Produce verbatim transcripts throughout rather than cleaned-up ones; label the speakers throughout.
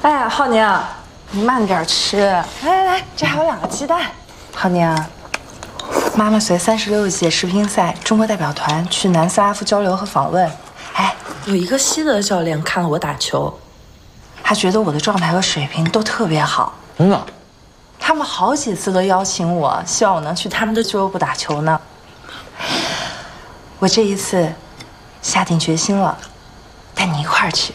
Speaker 1: 哎呀，浩宁，你慢点吃。来来来，这还有两个鸡蛋。浩宁，妈妈随三十六届世乒赛中国代表团去南斯拉夫交流和访问。哎，有一个西德教练看了我打球，他觉得我的状态和水平都特别好。
Speaker 2: 真的？
Speaker 1: 他们好几次都邀请我，希望我能去他们的俱乐部打球呢。我这一次下定决心了，带你一块儿去。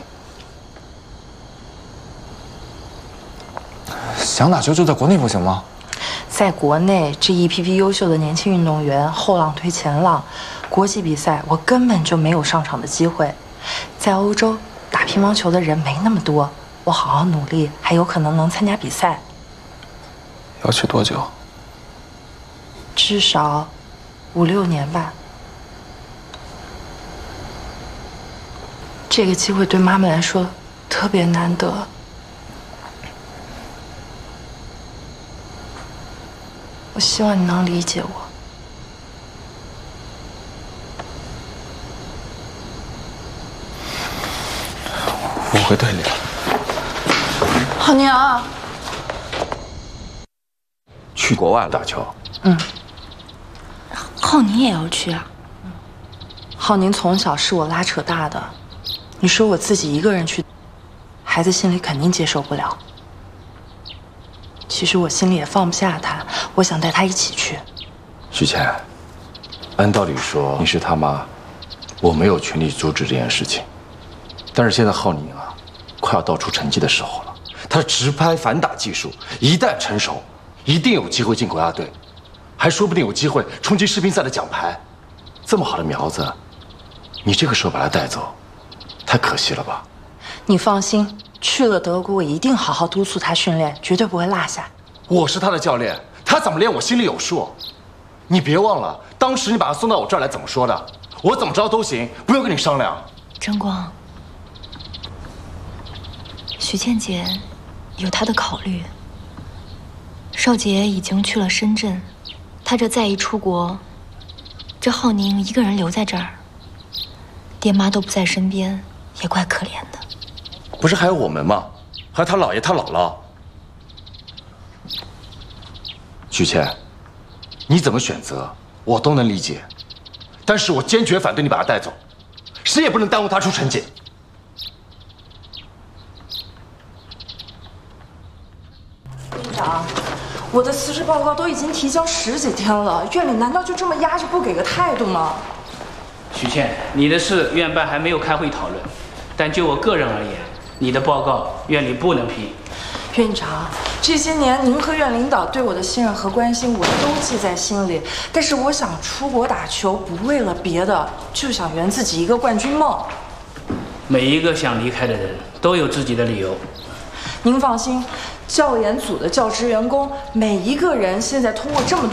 Speaker 2: 想打球就在国内不行吗？
Speaker 1: 在国内，这一批批优秀的年轻运动员后浪推前浪，国际比赛我根本就没有上场的机会。在欧洲打乒乓球的人没那么多，我好好努力，还有可能能参加比赛。
Speaker 2: 要去多久？
Speaker 1: 至少五六年吧。这个机会对妈妈来说特别难得。我希望你能理解我。
Speaker 2: 我会带你的。
Speaker 1: 浩宁，
Speaker 2: 去国外打球。
Speaker 1: 嗯。
Speaker 3: 浩宁也要去啊？
Speaker 1: 浩宁从小是我拉扯大的，你说我自己一个人去，孩子心里肯定接受不了。其实我心里也放不下他，我想带他一起去。
Speaker 4: 许倩，按道理说你是他妈，我没有权利阻止这件事情。但是现在浩宁啊，快要到出成绩的时候了。他直拍反打技术一旦成熟，一定有机会进国家队，还说不定有机会冲击世乒赛的奖牌。这么好的苗子，你这个时候把他带走，太可惜了吧？
Speaker 1: 你放心。去了德国，我一定好好督促他训练，绝对不会落下。
Speaker 4: 我是他的教练，他怎么练我心里有数。你别忘了，当时你把他送到我这儿来怎么说的？我怎么着都行，不用跟你商量。
Speaker 3: 争光，许倩姐有她的考虑。少杰已经去了深圳，他这再一出国，这浩宁一个人留在这儿，爹妈都不在身边，也怪可怜的。
Speaker 4: 不是还有我们吗？还有他姥爷他姥姥。许倩，你怎么选择我都能理解，但是我坚决反对你把他带走，谁也不能耽误他出成绩。
Speaker 1: 院长，我的辞职报告都已经提交十几天了，院里难道就这么压着不给个态度吗？
Speaker 5: 许倩，你的事院办还没有开会讨论，但就我个人而言，你的报告院里不能批。
Speaker 1: 院长，这些年您和院领导对我的信任和关心，我都记在心里。但是我想出国打球，不为了别的，就想圆自己一个冠军梦。
Speaker 5: 每一个想离开的人都有自己的理由。
Speaker 1: 您放心，教研组的教职员工，每一个人现在通过这么多。